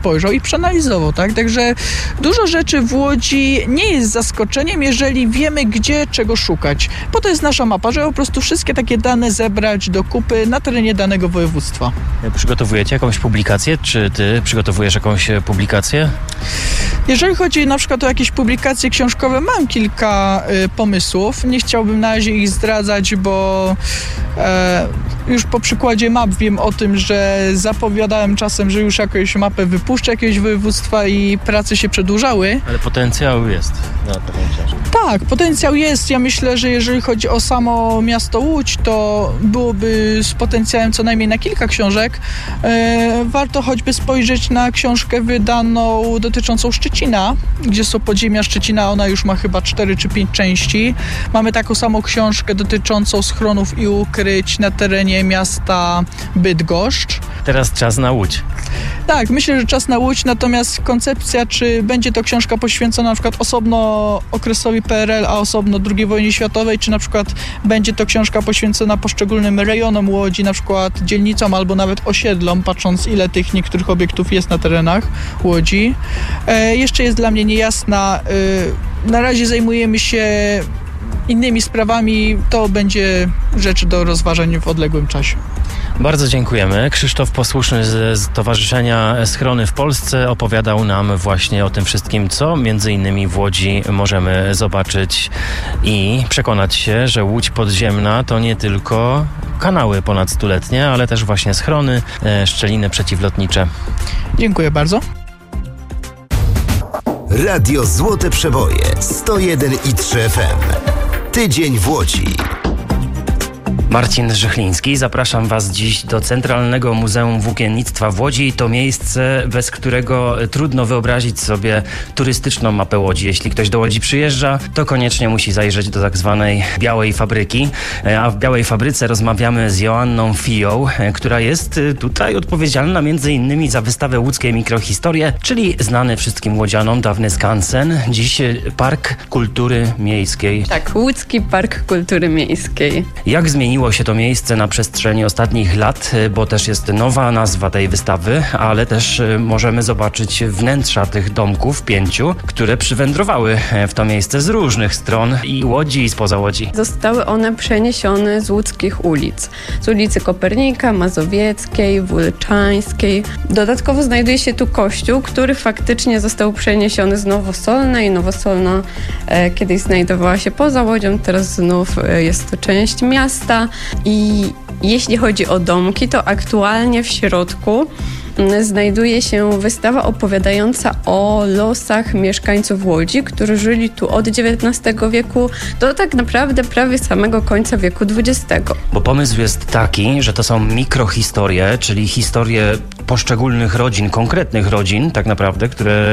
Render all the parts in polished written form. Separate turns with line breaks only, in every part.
spojrzał i przeanalizował, tak? Także dużo rzeczy w Łodzi nie jest zaskoczeniem, jeżeli wiemy, gdzie czego szukać. Po to jest nasza mapa, żeby po prostu wszystkie takie dane zebrać do kupy na terenie danego województwa.
Przygotowujecie jakąś publikację? Czy ty przygotowujesz jakąś publikację?
Jeżeli chodzi na przykład o jakieś publikacje książkowe, mam kilka pomysłów. Nie chciałbym na razie ich zdradzać, bo już po przykładzie map wiem o tym, że zapowiadałem czasem, że już jakąś mapę wypuszczę jakiegoś województwa i prace się przedłużały.
Ale potencjał jest na taką książkę.
Tak, potencjał jest. Ja myślę, że jeżeli chodzi o samo miasto Łódź, to byłoby z potencjałem co najmniej na kilka książek. Warto choćby spojrzeć na książkę wydaną dotyczącą Szczecina, gdzie są podziemia Szczecina. Ona już ma chyba 4 czy 5 części. Mamy taką samą książkę dotyczącą schronów i ukryć na terenie miasta Bydgoszcz.
Teraz czas na Łódź.
Tak, myślę, że czas na Łódź, natomiast koncepcja, czy będzie to książka poświęcona na przykład osobno okresowi PRL, a osobno II wojnie światowej, czy na przykład będzie to książka poświęcona poszczególnym rejonom Łodzi, na przykład dzielnicom albo nawet osiedlom, patrząc ile tych niektórych obiektów jest na terenach Łodzi. Jeszcze jest dla mnie niejasna. Na razie zajmujemy się innymi sprawami. To będzie rzecz do rozważań w odległym czasie.
Bardzo dziękujemy. Krzysztof Posłuszny z Stowarzyszenia Schrony w Polsce opowiadał nam właśnie o tym wszystkim, co między innymi w Łodzi możemy zobaczyć i przekonać się, że Łódź podziemna to nie tylko kanały ponadstuletnie, ale też właśnie schrony, szczeliny przeciwlotnicze.
Dziękuję bardzo.
Radio Złote Przeboje 101,3 FM. Tydzień w Łodzi.
Marcin Żychliński, zapraszam Was dziś do Centralnego Muzeum Włókiennictwa w Łodzi. To miejsce, bez którego trudno wyobrazić sobie turystyczną mapę Łodzi. Jeśli ktoś do Łodzi przyjeżdża, to koniecznie musi zajrzeć do tak zwanej Białej Fabryki. A w Białej Fabryce rozmawiamy z Joanną Fiją, która jest tutaj odpowiedzialna m.in. za wystawę Łódzkie Mikrohistorie, czyli znany wszystkim łodzianom dawny skansen, dziś Park Kultury Miejskiej.
Tak, Łódzki Park Kultury Miejskiej.
Jak zmieniło się to miejsce na przestrzeni ostatnich lat, bo też jest nowa nazwa tej wystawy, ale też możemy zobaczyć wnętrza tych domków 5, które przywędrowały w to miejsce z różnych stron i Łodzi, i spoza Łodzi.
Zostały one przeniesione z łódzkich ulic. Z ulicy Kopernika, Mazowieckiej, Wólczańskiej. Dodatkowo znajduje się tu kościół, który faktycznie został przeniesiony z Nowosolnej. Nowosolna kiedyś znajdowała się poza Łodzią, teraz znów jest to część miasta. I jeśli chodzi o domki, to aktualnie w środku znajduje się wystawa opowiadająca o losach mieszkańców Łodzi, którzy żyli tu od XIX wieku do tak naprawdę prawie samego końca wieku XX.
Bo pomysł jest taki, że to są mikrohistorie, czyli historie poszczególnych rodzin, konkretnych rodzin tak naprawdę,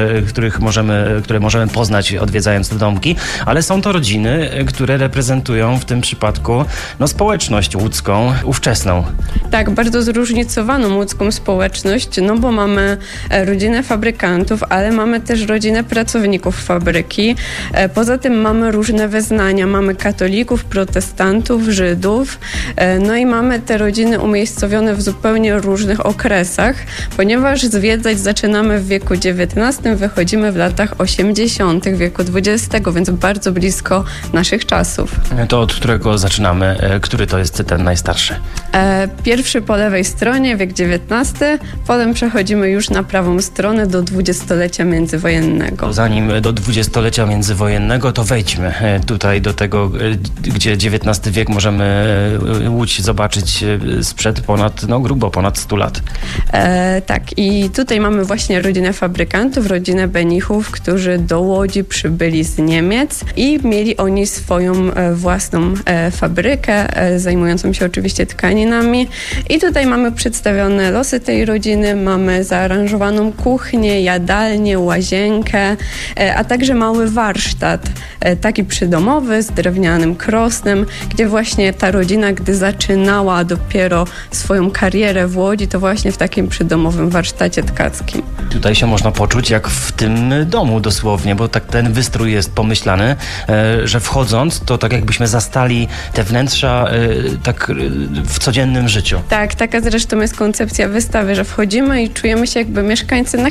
które możemy poznać odwiedzając te domki, ale są to rodziny, które reprezentują w tym przypadku społeczność łódzką, ówczesną.
Tak, bardzo zróżnicowaną łódzką społeczność, bo mamy rodzinę fabrykantów, ale mamy też rodzinę pracowników fabryki. Poza tym mamy różne wyznania. Mamy katolików, protestantów, Żydów. I mamy te rodziny umiejscowione w zupełnie różnych okresach, ponieważ zwiedzać zaczynamy w wieku XIX, wychodzimy w latach 80. wieku XX, więc bardzo blisko naszych czasów.
To od którego zaczynamy? Który to jest ten najstarszy?
Pierwszy po lewej stronie, wiek XIX, potem przechodzimy już na prawą stronę do dwudziestolecia międzywojennego.
Zanim do dwudziestolecia międzywojennego, to wejdźmy tutaj do tego, gdzie XIX wiek możemy Łódź zobaczyć sprzed grubo ponad 100 lat.
Tak, i tutaj mamy właśnie rodzinę fabrykantów, rodzinę Benichów, którzy do Łodzi przybyli z Niemiec i mieli oni swoją własną fabrykę, zajmującą się oczywiście tkaninami. I tutaj mamy przedstawione losy tej rodziny, mamy zaaranżowaną kuchnię, jadalnię, łazienkę, a także mały warsztat, taki przydomowy z drewnianym krosnem, gdzie właśnie ta rodzina, gdy zaczynała dopiero swoją karierę w Łodzi, to właśnie w takim przydomowym warsztacie tkackim.
Tutaj się można poczuć jak w tym domu dosłownie, bo tak ten wystrój jest pomyślany, że wchodząc, to tak jakbyśmy zastali te wnętrza tak w codziennym życiu.
Tak, taka zresztą jest koncepcja wystawy, że wchodzimy i czujemy się jakby mieszkańcy na